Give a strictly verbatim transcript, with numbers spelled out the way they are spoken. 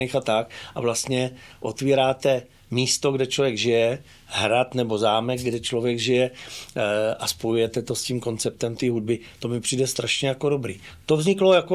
a tak a vlastně otvíráte místo, kde člověk žije, hrad nebo zámek, kde člověk žije a spojujete to s tím konceptem té hudby. To mi přijde strašně jako dobrý. To vzniklo jako